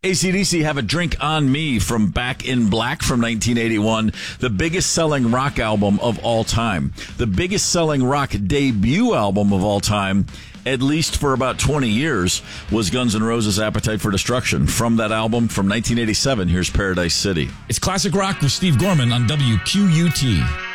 AC/DC have a Drink on Me from Back in Black from 1981, the biggest selling rock album of all time. The biggest selling rock debut album of all time, at least for about 20 years, was Guns N' Roses' Appetite for Destruction. From that album from 1987, here's Paradise City. It's classic rock with Steve Gorman on WQUT.